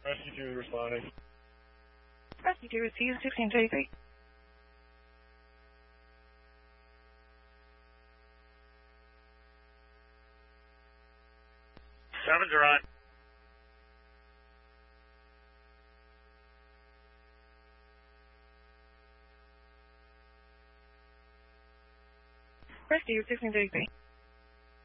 Rescue 2 is responding. Rescue 2 is CU-1633. Sevens are on. Rescue 1633.